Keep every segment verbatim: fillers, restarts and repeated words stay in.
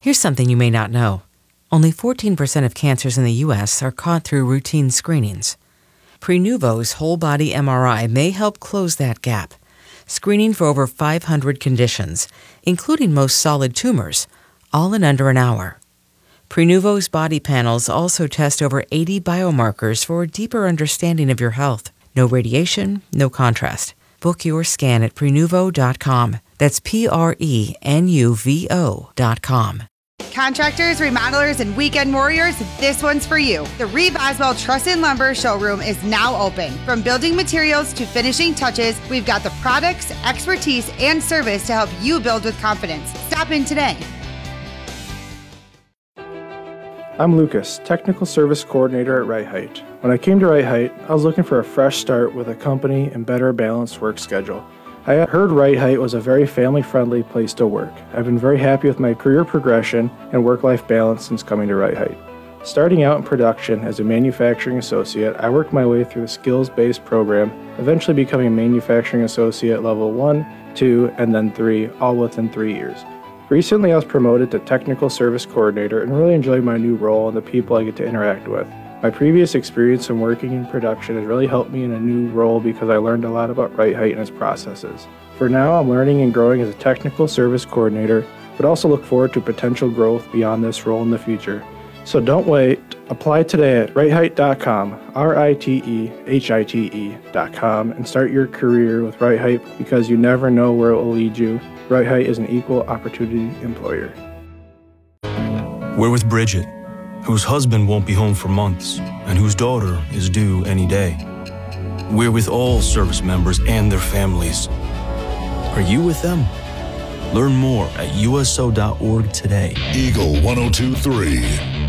Here's something you may not know. Only fourteen percent of cancers in the U S are caught through routine screenings. Prenuvo's whole-body M R I may help close that gap, screening for over five hundred conditions, including most solid tumors, all in under an hour. Prenuvo's body panels also test over eighty biomarkers for a deeper understanding of your health. No radiation, no contrast. Book your scan at Prenuvo dot com. That's P R E N U V O dot com. Contractors, remodelers, and weekend warriors, this one's for you. The Reeve Oswald Truss and Lumber showroom is now open. From building materials to finishing touches, we've got the products, expertise, and service to help you build with confidence. Stop in today. I'm Lucas, Technical Service Coordinator at Right Height. When I came to Right Height, I was looking for a fresh start with a company and better balanced work schedule. I had heard Right Height was a very family-friendly place to work. I've been very happy with my career progression and work-life balance since coming to Right Height. Starting out in production as a manufacturing associate, I worked my way through the skills-based program, eventually becoming a manufacturing associate level one, two, and then three, all within three years. Recently, I was promoted to Technical Service Coordinator and really enjoy my new role and the people I get to interact with. My previous experience in working in production has really helped me in a new role because I learned a lot about Right Height and its processes. For now, I'm learning and growing as a Technical Service Coordinator, but also look forward to potential growth beyond this role in the future. So don't wait. Apply today at right height dot com, R I T E H I T E dot com, and start your career with Right Height because you never know where it will lead you. Right Height is an equal opportunity employer. We're with Bridget, whose husband won't be home for months and whose daughter is due any day. We're with all service members and their families. Are you with them? Learn more at U S O dot org today. Eagle one oh two point three.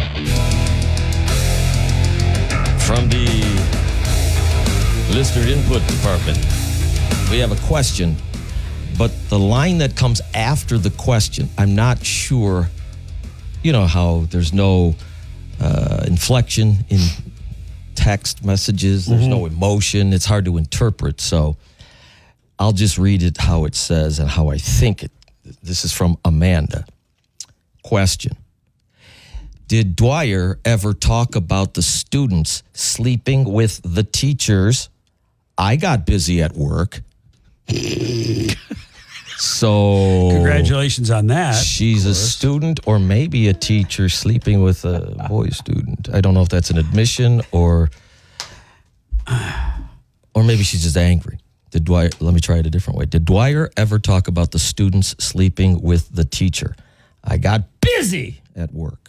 From the listener input department, we have a question, but the line that comes after the question, I'm not sure. You know how there's no uh, inflection in text messages, there's mm-hmm. no emotion, it's hard to interpret, so I'll just read it how it says and how I think it. This is from Amanda. Question. Did Dwyer ever talk about the students sleeping with the teachers? I got busy at work. So congratulations on that. She's a student or maybe a teacher sleeping with a boy student. I don't know if that's an admission or or maybe she's just angry. Did Dwyer, let me try it a different way. Did Dwyer ever talk about the students sleeping with the teacher? I got busy at work.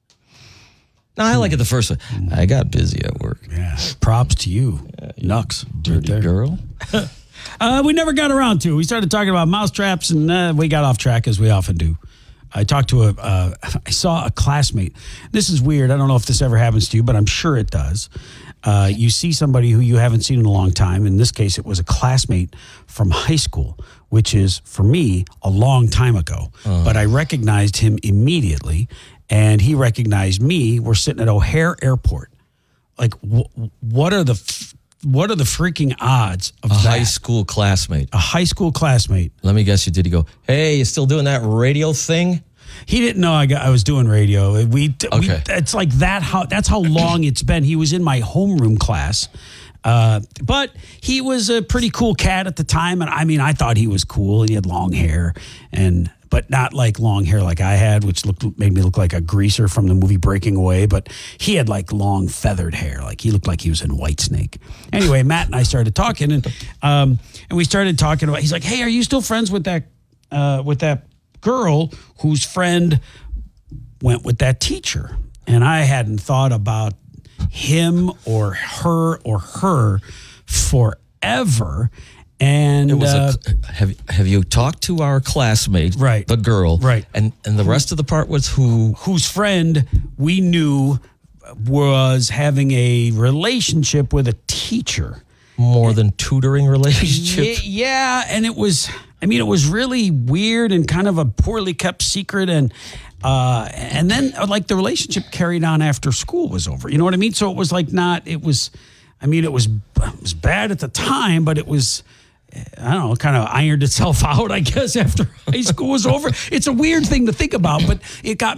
No, I like it the first way. I got busy at work. Yeah. Props to you. Yeah, you Nux. Dirty right girl. uh, we never got around to. We started talking about mousetraps and uh, we got off track as we often do. I talked to a, uh, I saw a classmate. This is weird. I don't know if this ever happens to you, but I'm sure it does. Uh, you see somebody who you haven't seen in a long time. In this case, it was a classmate from high school, which is, for me, a long time ago. Uh. But I recognized him immediately, and he recognized me. We're sitting at O'Hare Airport. Like, wh- what are the f- what are the freaking odds of a that? high school classmate? A high school classmate. Let me guess, you did. He go, hey, you still doing that radio thing? He didn't know I got, I was doing radio. We, okay. we it's like that. How that's how long it's been. He was in my homeroom class, uh, but he was a pretty cool cat at the time. And I mean, I thought he was cool. And he had long hair, and but not like long hair like I had, which looked made me look like a greaser from the movie Breaking Away. But he had like long feathered hair, like he looked like he was in Whitesnake. Anyway, Matt and I started talking, and um, and we started talking about. He's like, "Hey, are you still friends with that uh, with that?" girl whose friend went with that teacher? And I hadn't thought about him or her or her forever. And it was uh, a, have have you talked to our classmate, right? The girl, right? And and the rest of the part was who whose friend we knew was having a relationship with a teacher, more than tutoring relationship. Yeah, and it was. I mean, it was really weird and kind of a poorly kept secret. And uh, and then, like, the relationship carried on after school was over. You know what I mean? So it was, like, not, it was, I mean, it was, it was bad at the time, but it was, I don't know, kind of ironed itself out, I guess, after high school was over. It's a weird thing to think about, but it got